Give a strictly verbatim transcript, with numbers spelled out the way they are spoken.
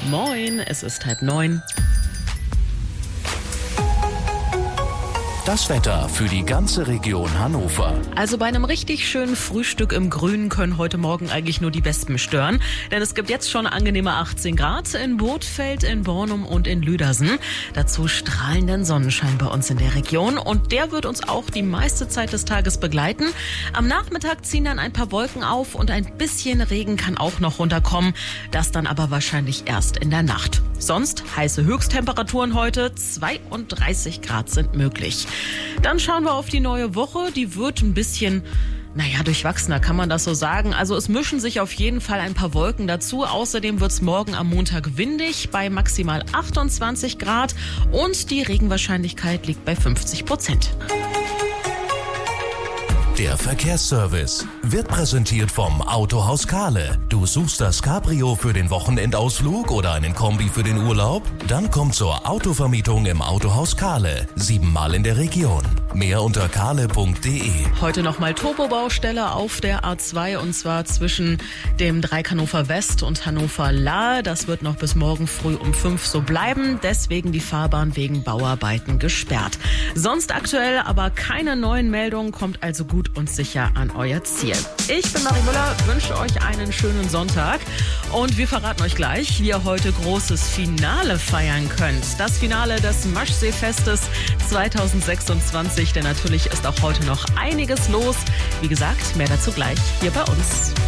Moin, es ist halb neun. Das Wetter für die ganze Region Hannover. Also bei einem richtig schönen Frühstück im Grünen können heute Morgen eigentlich nur die Wespen stören. Denn es gibt jetzt schon angenehme achtzehn Grad in Bothfeld, in Bornum und in Lüdersen. Dazu strahlenden Sonnenschein bei uns in der Region. Und der wird uns auch die meiste Zeit des Tages begleiten. Am Nachmittag ziehen dann ein paar Wolken auf und ein bisschen Regen kann auch noch runterkommen. Das dann aber wahrscheinlich erst in der Nacht. Sonst heiße Höchsttemperaturen heute. zweiunddreißig Grad sind möglich. Dann schauen wir auf die neue Woche. Die wird ein bisschen, naja, durchwachsener, kann man das so sagen. Also es mischen sich auf jeden Fall ein paar Wolken dazu. Außerdem wird es morgen am Montag windig bei maximal achtundzwanzig Grad und die Regenwahrscheinlichkeit liegt bei fünfzig Prozent. Der Verkehrsservice wird präsentiert vom Autohaus Kahle. Du suchst das Cabrio für den Wochenendausflug oder einen Kombi für den Urlaub? Dann komm zur Autovermietung im Autohaus Kahle. Siebenmal in der Region. Mehr unter kahle punkt de. Heute nochmal Turbobaustelle auf der A zwei und zwar zwischen dem Dreieck Hannover West und Hannover Lahe. Das wird noch bis morgen früh um fünf so bleiben. Deswegen die Fahrbahn wegen Bauarbeiten gesperrt. Sonst aktuell aber keine neuen Meldungen, kommt also gut und sicher an euer Ziel. Ich bin Marie Müller, wünsche euch einen schönen Sonntag und wir verraten euch gleich, wie ihr heute großes Finale feiern könnt. Das Finale des Maschsee-Festes zweitausendsechsundzwanzig, denn natürlich ist auch heute noch einiges los. Wie gesagt, mehr dazu gleich hier bei uns.